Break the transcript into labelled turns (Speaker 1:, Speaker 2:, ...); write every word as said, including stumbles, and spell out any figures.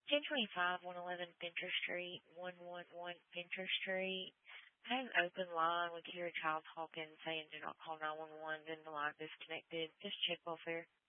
Speaker 1: ten twenty-five, one eleven Fincher Street, one one one Fincher Street. I had an open line. We could hear a child talking, saying, do not call nine one one. Then the line disconnected. Just check welfare.